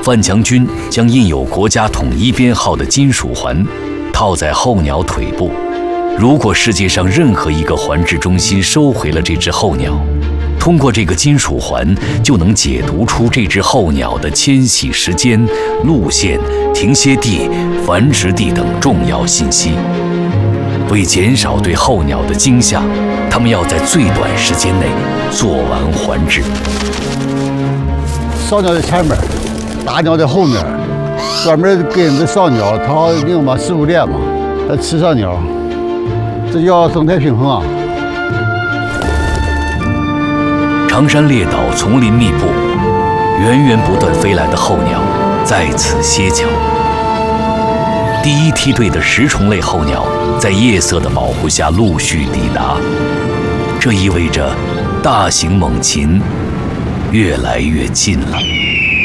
范强军将印有国家统一编号的金属环套在候鸟腿部。如果世界上任何一个环制中心收回了这只候鸟，通过这个金属环就能解读出这只候鸟的迁徙时间、路线、停歇地、繁殖地等重要信息。为减少对候鸟的惊吓，他们要在最短时间内做完环制。 少鸟在前面，大鸟在后面，专门跟着少鸟，它好领嘛食物链嘛，它吃上鸟，这叫生态平衡啊。 长山列岛丛林密布，源源不断飞来的候鸟在此歇脚。第一梯队的食虫类候鸟在夜色的保护下陆续抵达，这意味着大型猛禽越来越近了。